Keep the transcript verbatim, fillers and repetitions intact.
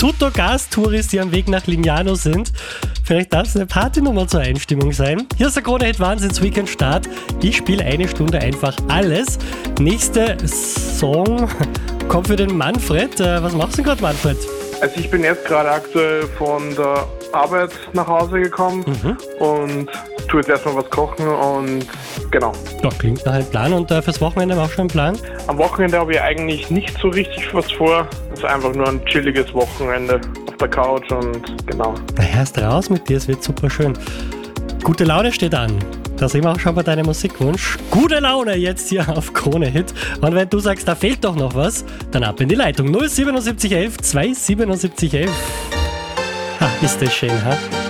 Tutto Gas Touris, die am Weg nach Lignano sind. Vielleicht darf es eine Partynummer zur Einstimmung sein. Hier ist der Krone-Hit Wahnsinns Weekend Start. Ich spiele eine Stunde einfach alles. Nächste Song kommt für den Manfred. Was machst du denn gerade, Manfred? Also ich bin jetzt gerade aktuell von der Arbeit nach Hause gekommen mhm. und tue jetzt erstmal was kochen und genau. Ja, klingt nach einem Plan. Und äh, fürs Wochenende auch schon einen Plan? Am Wochenende habe ich eigentlich nicht so richtig was vor. Es ist einfach nur ein chilliges Wochenende auf der Couch und genau. Na, erst raus mit dir, es wird super schön. Gute Laune steht an. Da sind wir auch schon bei deinem Musikwunsch. Gute Laune jetzt hier auf Krone-Hit. Und wenn du sagst, da fehlt doch noch was, dann ab in die Leitung null sieben sieben eins eins zwei sieben sieben eins eins. Ha, ist das schön, ha?